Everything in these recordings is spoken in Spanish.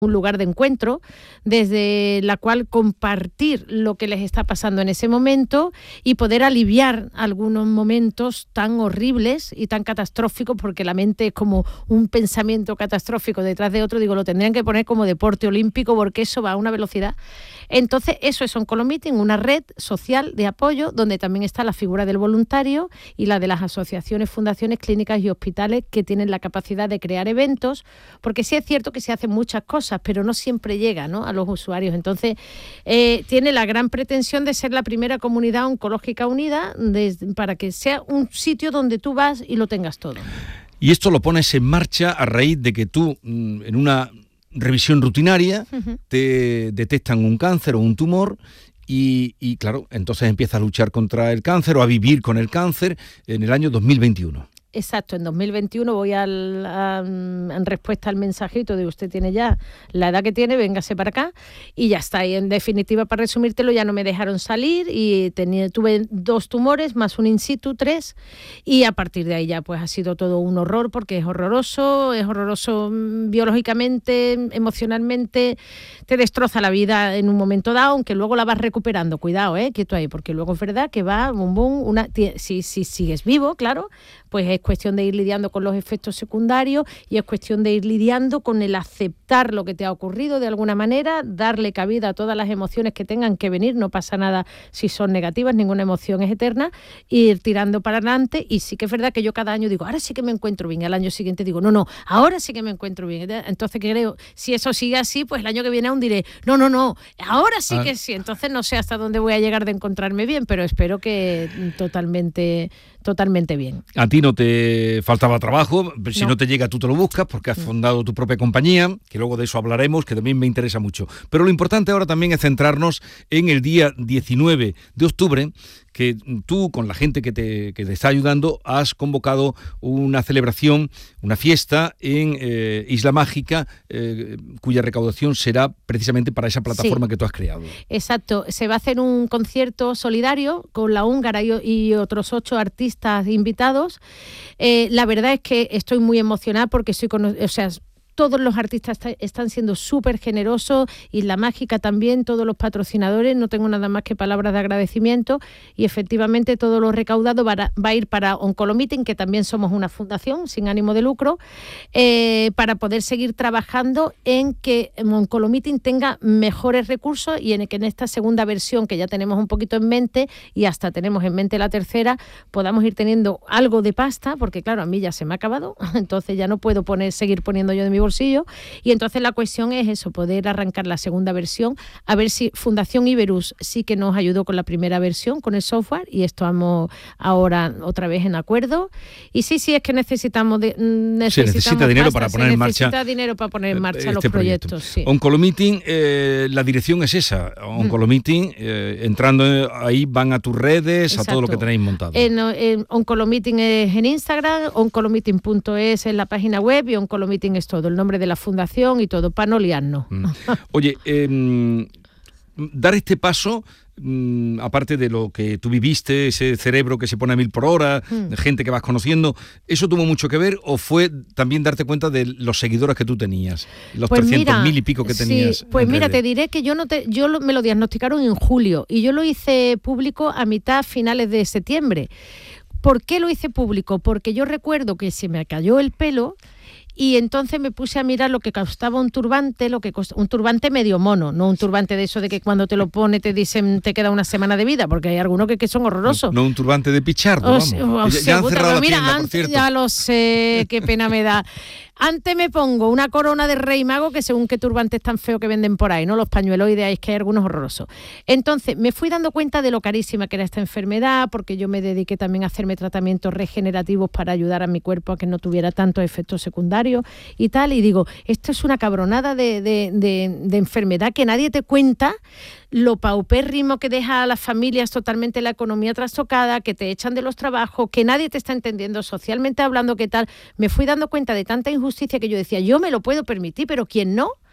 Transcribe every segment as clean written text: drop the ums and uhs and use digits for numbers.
un lugar de encuentro, desde la cual compartir lo que les está pasando en ese momento y poder aliviar algunos momentos tan horribles y tan catastróficos, porque la mente es como un pensamiento catastrófico detrás de otro. Digo, lo tendrían que poner como deporte olímpico porque eso va a una velocidad. Entonces, eso es Oncolomeeting, una red social de apoyo donde también está la figura del voluntario y la de las asociaciones, fundaciones, clínicas y hospitales que tienen la capacidad de crear eventos, porque sí es cierto que se hacen muchas cosas, pero no siempre llega, ¿no?, a los usuarios. Entonces, tiene la gran pretensión de ser la primera comunidad oncológica unida para que sea un sitio donde tú vas y lo tengas todo. Y esto lo pones en marcha a raíz de que tú, en una revisión rutinaria, te detectan un cáncer o un tumor y claro, entonces empiezas a luchar contra el cáncer o a vivir con el cáncer en el año 2021. Exacto, en 2021 voy en respuesta al mensajito de usted tiene ya la edad que tiene, véngase para acá y ya está. Y en definitiva, para resumírtelo, ya no me dejaron salir y tuve 2 tumores más un in situ, 3, y a partir de ahí ya pues ha sido todo un horror, porque es horroroso biológicamente, emocionalmente, te destroza la vida en un momento dado, aunque luego la vas recuperando. Cuidado, quieto ahí, porque luego es verdad que va, si sigues vivo, claro, pues es cuestión de ir lidiando con los efectos secundarios y es cuestión de ir lidiando con el aceptar lo que te ha ocurrido de alguna manera, darle cabida a todas las emociones que tengan que venir, no pasa nada si son negativas, ninguna emoción es eterna, ir tirando para adelante. Y sí que es verdad que yo cada año digo, ahora sí que me encuentro bien, al año siguiente digo, no, ahora sí que me encuentro bien. Entonces creo, si eso sigue así, pues el año que viene aún diré, no, ahora sí que sí. Entonces no sé hasta dónde voy a llegar de encontrarme bien, pero espero que totalmente bien. A ti no te faltaba trabajo, si no te llega tú te lo buscas porque has fundado tu propia compañía, que luego de eso hablaremos, que también me interesa mucho. Pero lo importante ahora también es centrarnos en el día 19 de octubre, que tú, con la gente que te está ayudando, has convocado una celebración, una fiesta en Isla Mágica, cuya recaudación será precisamente para esa plataforma que tú has creado. Exacto, se va a hacer un concierto solidario con La Húngara y otros 8 artistas invitados. La verdad es que estoy muy emocionada porque todos los artistas están siendo súper generosos, Isla Mágica también, todos los patrocinadores, no tengo nada más que palabras de agradecimiento, y efectivamente todo lo recaudado va a ir para Oncolomeeting, que también somos una fundación sin ánimo de lucro, para poder seguir trabajando en que Oncolomeeting tenga mejores recursos y en que en esta segunda versión, que ya tenemos un poquito en mente y hasta tenemos en mente la tercera, podamos ir teniendo algo de pasta, porque claro, a mí ya se me ha acabado, entonces ya no puedo seguir poniendo yo de mi bolsillo, y entonces la cuestión es eso, poder arrancar la segunda versión, a ver si Fundación Iberus sí que nos ayudó con la primera versión, con el software, y estamos ahora otra vez en acuerdo, y sí, es que necesita dinero para poner en marcha. Necesita dinero para poner en marcha los proyectos. Sí. Oncolomeeting, la dirección es esa, Oncolomeeting, entrando ahí van a tus redes, exacto, a todo lo que tenéis montado. En Oncolomeeting es en Instagram, oncolomeeting.es es la página web, y Oncolomeeting es todo, el nombre de la fundación y todo, para no liarnos. Oye, dar este paso, aparte de lo que tú viviste, ese cerebro que se pone a 1000 por hora, de gente que vas conociendo, ¿eso tuvo mucho que ver o fue también darte cuenta de los seguidores que tú tenías? Los 300.000 y pico que tenías. Sí, pues mira, te diré que me lo diagnosticaron en julio y yo lo hice público a finales de septiembre. ¿Por qué lo hice público? Porque yo recuerdo que se me cayó el pelo. Y entonces me puse a mirar lo que costaba un turbante, un turbante medio mono, no un turbante de eso de que cuando te lo pone te dicen te queda una semana de vida, porque hay algunos que son horrorosos. No un turbante de pichardo, vamos. Ya han cerrado la tienda, por cierto. Ya lo sé, qué pena me da. Antes me pongo una corona de rey mago, que según qué turbante es tan feo que venden por ahí, ¿no? Los pañueloides, es que hay algunos horrorosos. Entonces me fui dando cuenta de lo carísima que era esta enfermedad, porque yo me dediqué también a hacerme tratamientos regenerativos para ayudar a mi cuerpo a que no tuviera tantos efectos secundarios y tal, y digo, esto es una cabronada de enfermedad que nadie te cuenta, lo paupérrimo que deja a las familias, totalmente la economía trastocada, que te echan de los trabajos, que nadie te está entendiendo socialmente hablando, qué tal. Me fui dando cuenta de tanta injusticia que yo decía, yo me lo puedo permitir, pero ¿quién no?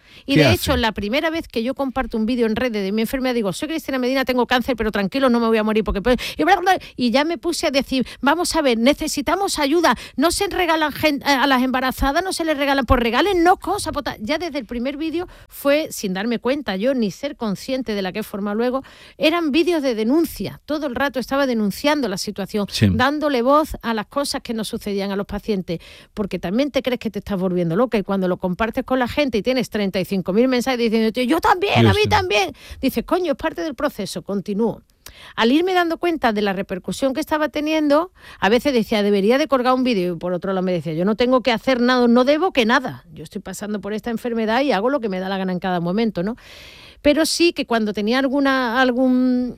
Y de hecho, la primera vez que yo comparto un vídeo en redes de mi enfermedad, digo, soy Cristina Medina, tengo cáncer, pero tranquilo, no me voy a morir porque... Y ya me puse a decir, vamos a ver, necesitamos ayuda, no se regalan a las embarazadas, no se les regalan, pues regálennos cosas. Ya desde el primer vídeo fue, sin darme cuenta yo, ni ser consciente de la que he formado luego, eran vídeos de denuncia. Todo el rato estaba denunciando la situación, dándole voz a las cosas que nos sucedían a los pacientes, porque también te crees que te estás volviendo loca y cuando lo compartes con la gente y tienes 35.000 mensajes diciendo, yo también, a mí también, dices, coño, es parte del proceso, continúo. Al irme dando cuenta de la repercusión que estaba teniendo, a veces decía, debería de colgar un vídeo, y por otro lado me decía, yo no tengo que hacer nada, no debo que nada, yo estoy pasando por esta enfermedad y hago lo que me da la gana en cada momento, ¿no? Pero sí que cuando tenía algún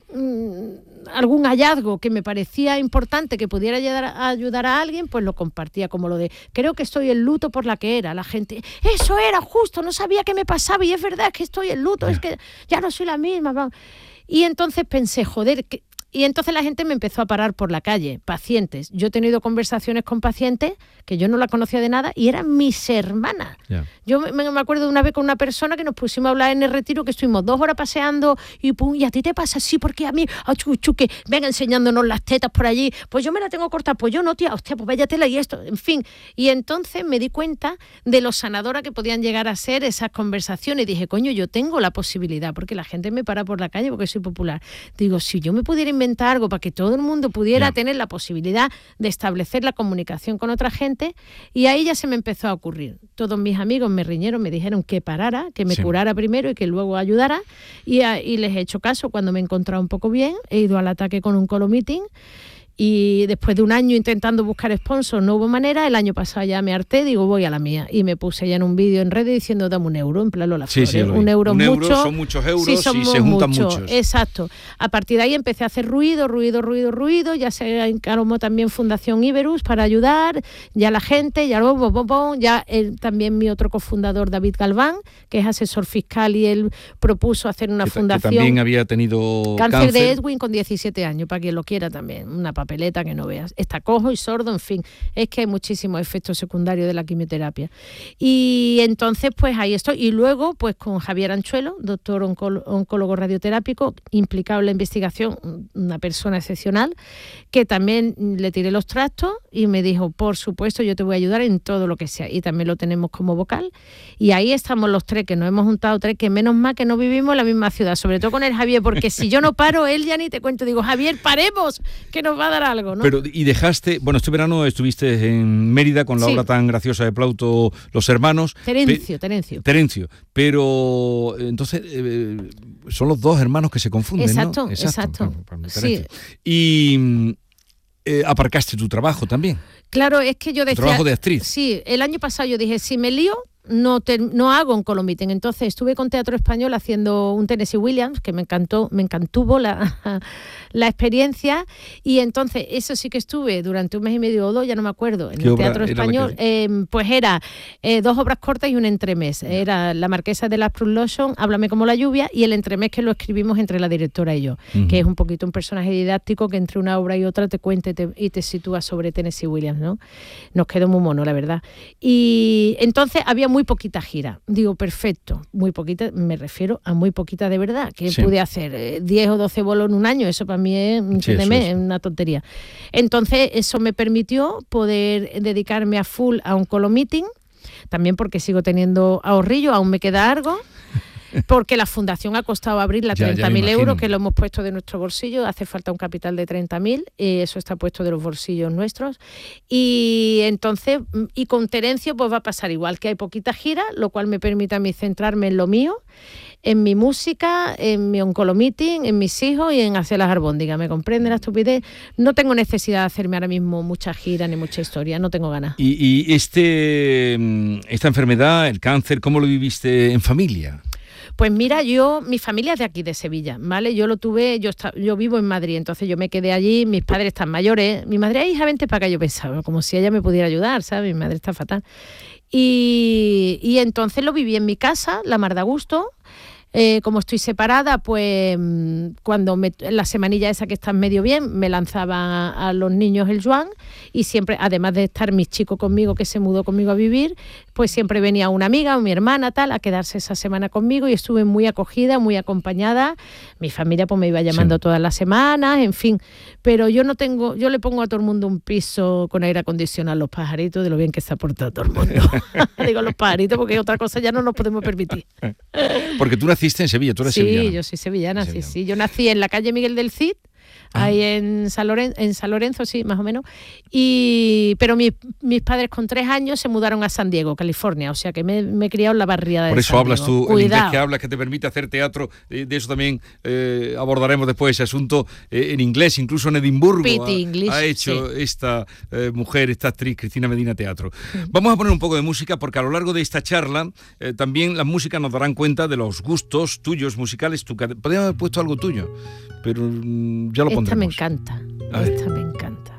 hallazgo que me parecía importante, que pudiera ayudar a alguien, pues lo compartía, como lo de, creo que estoy en luto por la que era. La gente, eso era justo, no sabía qué me pasaba y es verdad que estoy en luto, es que ya no soy la misma. Y entonces pensé, joder, y entonces la gente me empezó a parar por la calle, pacientes. Yo he tenido conversaciones con pacientes que yo no la conocía de nada y eran mis hermanas. Yeah. Yo me acuerdo de una vez con una persona que nos pusimos a hablar en el retiro, que estuvimos 2 horas paseando y pum, ¿y a ti te pasa así? Porque a mí, que venga enseñándonos las tetas por allí, pues yo me la tengo corta, pues yo no, tía, hostia, pues váyatela y esto, en fin. Y entonces me di cuenta de lo sanadora que podían llegar a ser esas conversaciones y dije, coño, yo tengo la posibilidad, porque la gente me para por la calle porque soy popular. Digo, si yo me pudiera inventar algo para que todo el mundo pudiera tener la posibilidad de establecer la comunicación con otra gente, y ahí ya se me empezó a ocurrir. Todos mis amigos me riñeron, me dijeron que parara, que me curara primero y que luego ayudara, y les he hecho caso. Cuando me he encontrado un poco bien, he ido al ataque con un colomeeting. Y después de un año intentando buscar sponsors, no hubo manera. El año pasado ya me harté, digo, voy a la mía. Y me puse ya en un vídeo en redes diciendo, dame €1, en plan Lola Flores. Un euro son muchos euros y se juntan muchos. Exacto. A partir de ahí empecé a hacer ruido. Ya se encargó también Fundación Iberus para ayudar. Ya la gente, también mi otro cofundador, David Galván, que es asesor fiscal, y él propuso hacer una fundación. Que también había tenido cáncer de Edwin con 17 años, para quien lo quiera también. Una papeleta que no veas. Está cojo y sordo, en fin. Es que hay muchísimos efectos secundarios de la quimioterapia. Y entonces, pues ahí estoy. Y luego, pues con Javier Anchuelo, doctor oncólogo radioterápico, implicado en la investigación, una persona excepcional, que también le tiré los trastos y me dijo, por supuesto, yo te voy a ayudar en todo lo que sea. Y también lo tenemos como vocal. Y ahí estamos los 3, que nos hemos juntado 3, que menos mal que no vivimos en la misma ciudad, sobre todo con el Javier, porque si yo no paro, él ya ni te cuento. Digo, Javier, paremos, que nos va a dar algo, ¿no? Pero, y dejaste, bueno, este verano estuviste en Mérida con la obra tan graciosa de Plauto, Los Hermanos. Terencio. Pero, entonces, son los 2 hermanos que se confunden, exacto, ¿no? Exacto. Sí. Y aparcaste tu trabajo también. Claro, es que yo decía... Trabajo de actriz. Sí, el año pasado yo dije, si me lío, no hago un Colomiten. Entonces estuve con Teatro Español haciendo un Tennessee Williams, que me encantó la experiencia, y entonces eso sí que estuve durante 1 mes y medio o 2, ya no me acuerdo, en el Teatro Español. Pues era 2 obras cortas y un entremés. Era La Marquesa de las Prunlotion, Háblame como la lluvia, y el entremés que lo escribimos entre la directora y yo, que es un poquito un personaje didáctico que entre una obra y otra te cuenta y te sitúa sobre Tennessee Williams, ¿no? Nos quedó muy mono, la verdad. Y entonces había muy poquita gira. Digo, perfecto, muy poquita, me refiero a muy poquita de verdad, que pude hacer 10 o 12 bolos en un año, eso para mí es, es una tontería. Entonces eso me permitió poder dedicarme a full a un Colommeeting, también porque sigo teniendo ahorrillo, aún me queda algo. Porque la fundación ha costado abrirla 30.000 euros, que lo hemos puesto de nuestro bolsillo. Hace falta un capital de 30.000, eso está puesto de los bolsillos nuestros. Y entonces, y con Terencio pues va a pasar igual, que hay poquita gira, lo cual me permite a mí centrarme en lo mío, en mi música, en mi Oncolomeeting, en mis hijos y en hacer las albóndigas. ¿Me comprende la estupidez? No tengo necesidad de hacerme ahora mismo mucha gira ni mucha historia, no tengo ganas. ¿Y esta enfermedad, el cáncer, cómo lo viviste en familia? Pues mira, mi familia es de aquí, de Sevilla, ¿vale? Yo lo tuve, yo vivo en Madrid, entonces yo me quedé allí, mis padres están mayores, mi madre, hija, vente para acá, yo pensaba, como si ella me pudiera ayudar, ¿sabes? Mi madre está fatal. Y entonces lo viví en mi casa, la mar de gusto, Como estoy separada, pues cuando la semanilla esa que está medio bien, me lanzaba a los niños el Joan, y siempre, además de estar mi chico conmigo, que se mudó conmigo a vivir, pues siempre venía una amiga o mi hermana tal a quedarse esa semana conmigo, y estuve muy acogida, muy acompañada. Mi familia pues me iba llamando todas las semanas, en fin, pero yo le pongo a todo el mundo un piso con aire acondicionado, los pajaritos, de lo bien que se ha portado todo el mundo. Digo los pajaritos porque otra cosa ya no nos podemos permitir. Porque tú naciste en Sevilla, tú eres sevillana. Sí, yo soy sevillana, sí. Yo nací en la calle Miguel del Cid, ahí en San Lorenzo, sí, más o menos. Pero mis padres con 3 años se mudaron a San Diego, California, o sea que me he criado en la barriada de San Diego. Por eso hablas tú el inglés que hablas, que te permite hacer teatro, de eso también abordaremos después ese asunto, en inglés, incluso en Edimburgo ha hecho esta mujer, esta actriz, Cristina Medina, teatro. Vamos a poner un poco de música, porque a lo largo de esta charla también las músicas nos darán cuenta de los gustos tuyos musicales. Podríamos haber puesto algo tuyo, pero ya lo pondremos. Esta me encanta, esta me encanta.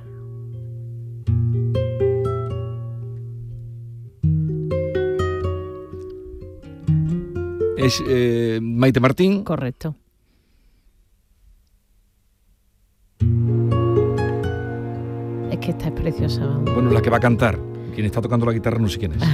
Es Maite Martín. Correcto. Es que esta es preciosa. Bueno, la que va a cantar. Quien está tocando la guitarra no sé quién es.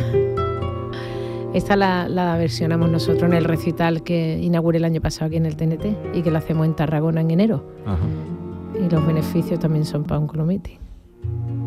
Esta la versionamos nosotros en el recital que inauguré el año pasado aquí en el TNT y que lo hacemos en Tarragona en enero. Ajá. Y los beneficios también son para un club meeting.